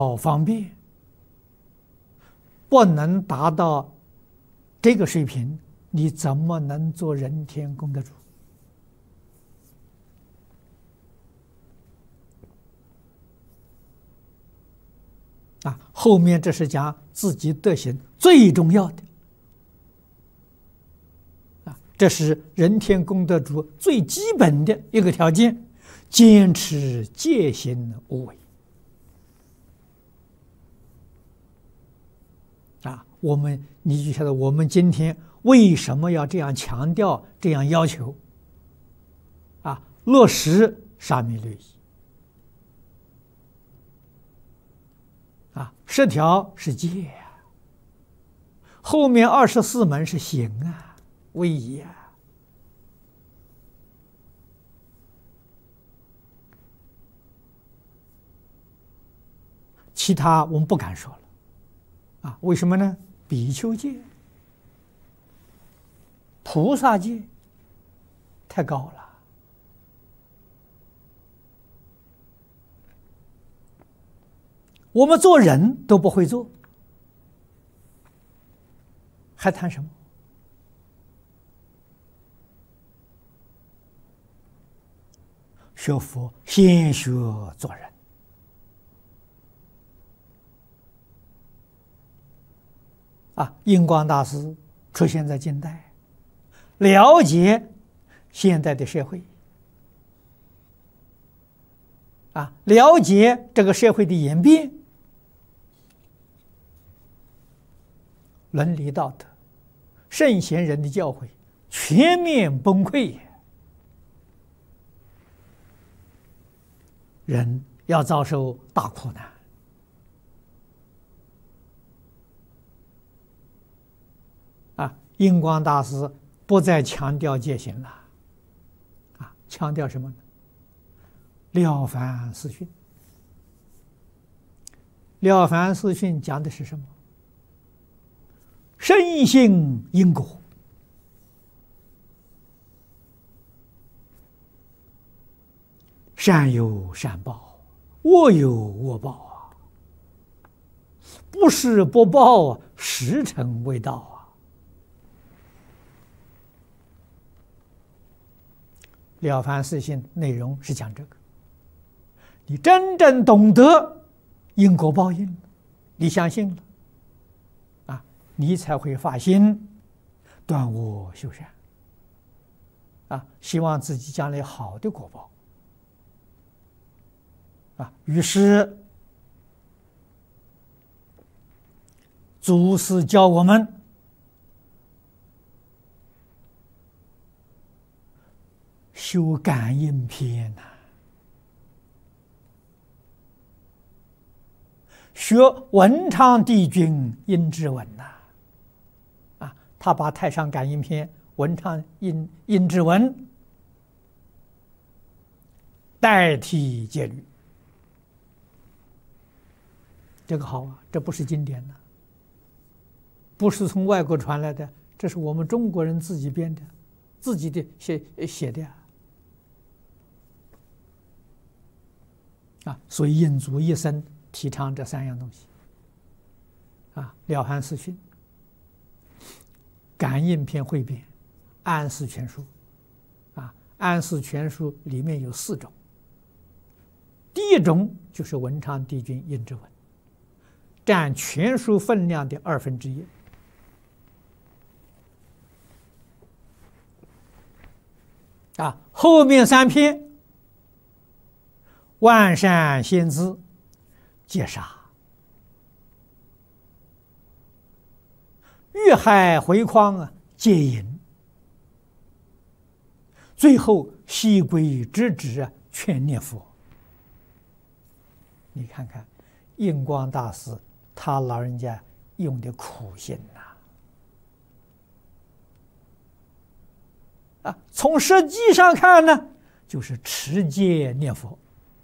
方便，不能达到这个水平，你怎么能做人天功德主？后面这是讲自己德行最重要的这是人天功德主最基本的一个条件，坚持戒行无为你就晓得我们今天为什么要这样强调、这样要求落实沙弥律仪10条是戒后面24门是行威仪其他我们不敢说了为什么呢？比丘戒、菩萨戒太高了，我们做人都不会做，还谈什么？学佛先学做人印光大师出现在近代，了解现代的社会了解这个社会的演变，伦理道德、圣贤人的教诲全面崩溃，人要遭受大苦难印光大师不再强调戒行了强调什么呢？了凡四训。了凡四训讲的是什么？深信因果，善有善报，恶有恶报不是不报时辰未到了凡四训内容是讲这个，你真正懂得因果报应，你相信了你才会发心断恶修善希望自己将来好的果报于是祖师教我们修感应篇学文昌帝君阴之文他把太上感应篇、文昌阴之文代替戒律，这个好这不是经典不是从外国传来的，这是我们中国人自己编的，自己的写的所以印祖一生提倡这3样东西了凡四训、感应篇汇编、安世全书安世全书里面有4种，第一种就是文昌帝君阴之文，占全书分量的1/2后面3篇万善先知戒杀、遇害回匡戒淫，最后西归直指劝念佛。你看看印光大师他老人家用的苦心从实际上看呢，就是持戒念佛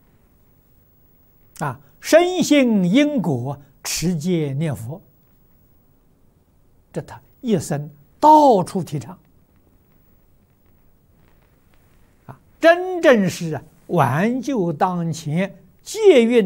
深信因果，持戒念佛，这他一生到处提倡真正是挽救当前戒运